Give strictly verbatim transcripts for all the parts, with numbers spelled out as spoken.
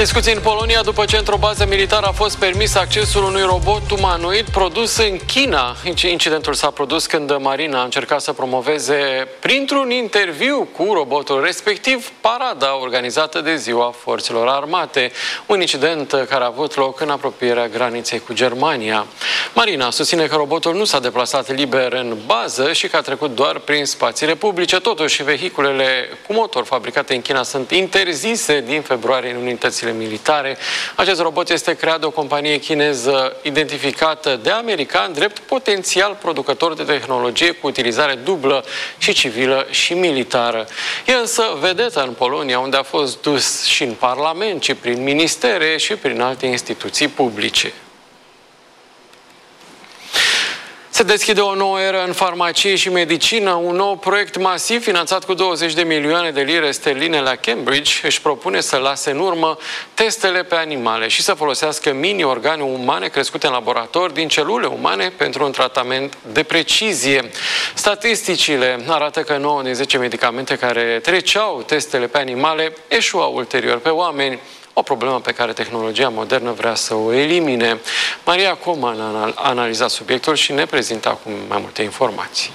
Discuții în Polonia după ce într-o bază militară a fost permis accesul unui robot umanoid produs în China. Incidentul s-a produs când Marina a încercat să promoveze printr-un interviu cu robotul respectiv parada organizată de Ziua Forțelor Armate. Un incident care a avut loc în apropierea graniței cu Germania. Marina susține că robotul nu s-a deplasat liber în bază și că a trecut doar prin spațiile publice. Totuși, vehiculele cu motor fabricate în China sunt interzise din februarie în unitățile militare. Acest robot este creat de o companie chineză identificată de americani drept potențial producător de tehnologie cu utilizare dublă și civilă și militară. E însă vedetă în Polonia, unde a fost dus și în Parlament, ci prin ministere și prin alte instituții publice. Se deschide o nouă eră în farmacie și medicină. Un nou proiect masiv finanțat cu douăzeci de milioane de lire sterline la Cambridge își propune să lase în urmă testele pe animale și să folosească mini-organe umane crescute în laborator din celule umane pentru un tratament de precizie. Statisticile arată că nouă din zece medicamente care treceau testele pe animale eșuau ulterior pe oameni. O problemă pe care tehnologia modernă vrea să o elimine. Maria Coman a analizat subiectul și ne prezintă acum mai multe informații.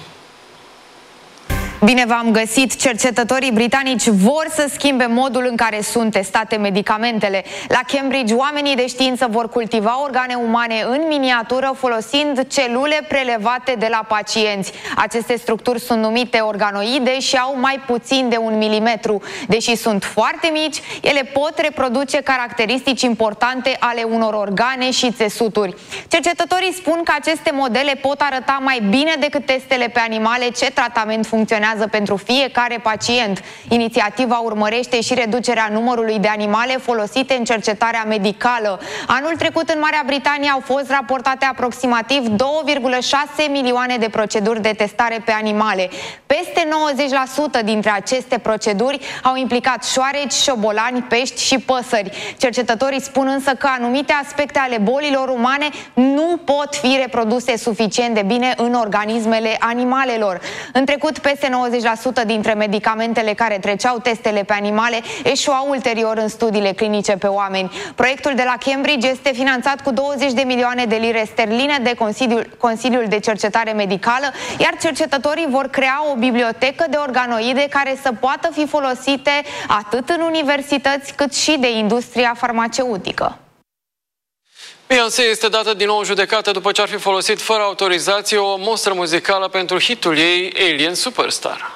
Bine v-am găsit! Cercetătorii britanici vor să schimbe modul în care sunt testate medicamentele. La Cambridge, oamenii de știință vor cultiva organe umane în miniatură folosind celule prelevate de la pacienți. Aceste structuri sunt numite organoide și au mai puțin de un milimetru. Deși sunt foarte mici, ele pot reproduce caracteristici importante ale unor organe și țesuturi. Cercetătorii spun că aceste modele pot arăta mai bine decât testele pe animale ce tratament funcționează pentru fiecare pacient. Inițiativa urmărește și reducerea numărului de animale folosite în cercetarea medicală. Anul trecut în Marea Britanie au fost raportate aproximativ două virgulă șase milioane de proceduri de testare pe animale. Peste nouăzeci la sută dintre aceste proceduri au implicat șoareci, șobolani, pești și păsări. Cercetătorii spun însă că anumite aspecte ale bolilor umane nu pot fi reproduse suficient de bine în organismele animalelor. În trecut, peste nouăzeci la sută dintre medicamentele care treceau testele pe animale eșuau ulterior în studiile clinice pe oameni. Proiectul de la Cambridge este finanțat cu douăzeci de milioane de lire sterline de Consiliul, Consiliul de Cercetare Medicală, iar cercetătorii vor crea o bibliotecă de organoide care să poată fi folosite atât în universități cât și de industria farmaceutică. Beyoncé este dată din nou în judecată după ce ar fi folosit fără autorizație o mostră muzicală pentru hitul ei Alien Superstar.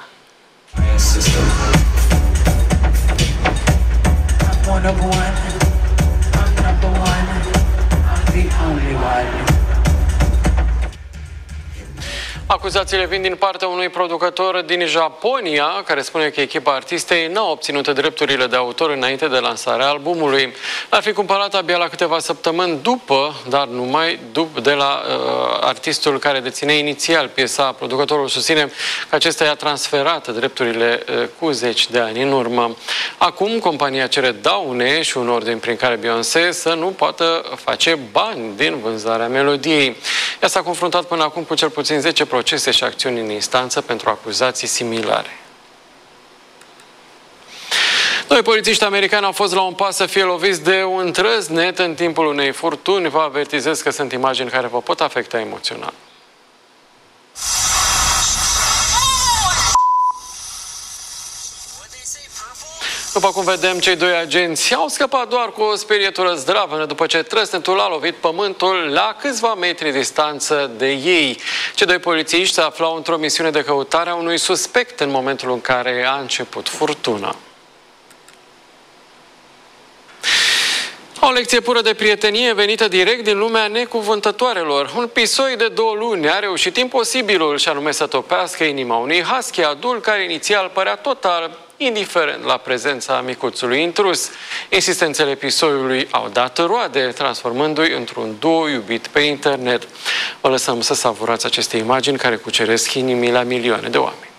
Acuzațiile vin din partea unui producător din Japonia, care spune că echipa artistei n-a obținut drepturile de autor înainte de lansarea albumului. L-ar fi cumpărat abia la câteva săptămâni după, dar numai după, de la uh, artistul care deține inițial piesa. Producătorul susține că acesta i-a transferat drepturile uh, cu zeci de ani în urmă. Acum, compania cere daune și un ordin prin care Beyoncé să nu poată face bani din vânzarea melodiei. Ea s-a confruntat până acum cu cel puțin zece procese și acțiuni în instanță pentru acuzații similare. Doi polițiști americani au fost la un pas să fie loviți de un trăznet în timpul unei furtuni. Vă avertizez că sunt imagini care vă pot afecta emoțional. După cum vedem, cei doi agenți au scăpat doar cu o sperietură zdravănă după ce trăsnetul a lovit pământul la câțiva metri distanță de ei. Cei doi polițiști se aflau într-o misiune de căutare a unui suspect în momentul în care a început furtuna. O lecție pură de prietenie venită direct din lumea necuvântătoarelor. Un pisoi de două luni a reușit imposibilul, și anume să topească inima unui husky adult care inițial părea total indiferent la prezența micuțului intrus. Insistențele pisoiului au dat roade, transformându-i într-un duo iubit pe internet. Vă lăsăm să savurați aceste imagini care cuceresc inimii la milioane de oameni.